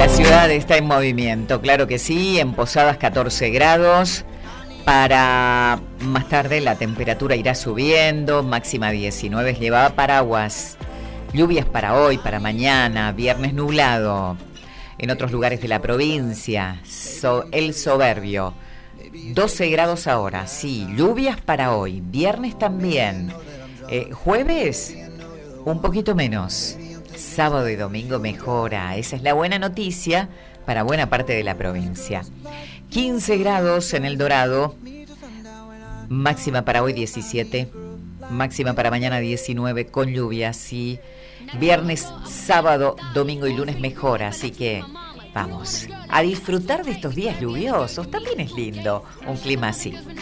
La ciudad está en movimiento, claro que sí, en Posadas 14 grados. Para más tarde la temperatura irá subiendo, máxima 19, llevaba paraguas. Lluvias para hoy, para mañana, viernes nublado. En otros lugares de la provincia, el Soberbio, 12 grados ahora, sí, lluvias para hoy, viernes también. Jueves, un poquito menos. Sábado y domingo mejora, esa es la buena noticia para buena parte de la provincia. 15 grados en El Dorado, máxima para hoy 17, máxima para mañana 19 con lluvias y viernes, sábado, domingo y lunes mejora, así que vamos a disfrutar de estos días lluviosos, también es lindo un clima así.